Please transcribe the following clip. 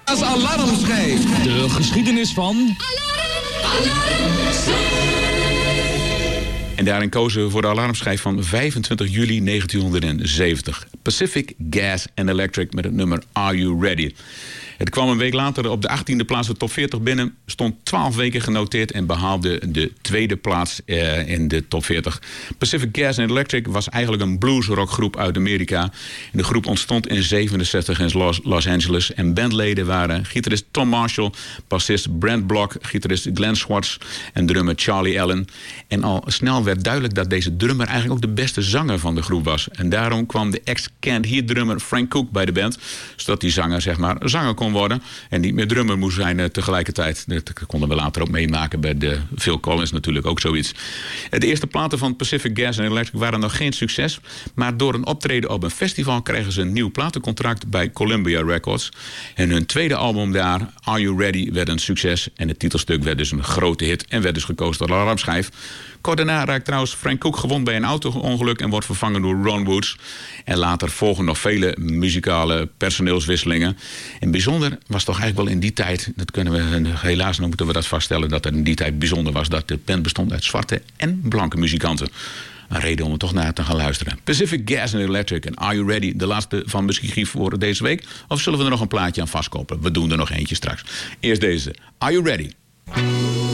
Als alarmschijf. De geschiedenis van... En daarin kozen we voor de alarmschijf van 25 juli 1970. Pacific Gas and Electric met het nummer Are You Ready? Het kwam een week later op de 18e plaats de top 40 binnen. Stond 12 weken genoteerd en behaalde de tweede plaats in de top 40. Pacific Gas and Electric was eigenlijk een bluesrockgroep uit Amerika. En de groep ontstond in 67 in Los Angeles. En bandleden waren gitarist Tom Marshall, bassist Brent Block, gitarist Glenn Schwartz en drummer Charlie Allen. En al snel werd duidelijk dat deze drummer eigenlijk ook de beste zanger van de groep was. En daarom kwam de ex-Canned Heat drummer Frank Cook bij de band. Zodat die zanger zanger kon worden en niet meer drummer moest zijn tegelijkertijd. Dat konden we later ook meemaken bij de Phil Collins natuurlijk, ook zoiets. De eerste platen van Pacific Gas and Electric waren nog geen succes, maar door een optreden op een festival kregen ze een nieuw platencontract bij Columbia Records. En hun tweede album daar, Are You Ready, werd een succes en het titelstuk werd dus een grote hit en werd dus gekozen tot alarmschijf. Kort daarna raakt trouwens Frank Cook gewond bij een auto-ongeluk en wordt vervangen door Ron Woods. En later volgen nog vele muzikale personeelswisselingen. En bijzonder was toch eigenlijk wel in die tijd, dat kunnen we helaas nog moeten we dat vaststellen, dat het in die tijd bijzonder was dat de band bestond uit zwarte en blanke muzikanten. Een reden om er toch naar te gaan luisteren. Pacific Gas and Electric en Are You Ready? De laatste van Muziekgrief voor deze week. Of zullen we er nog een plaatje aan vastkoppelen? We doen er nog eentje straks. Eerst deze. Are You Ready?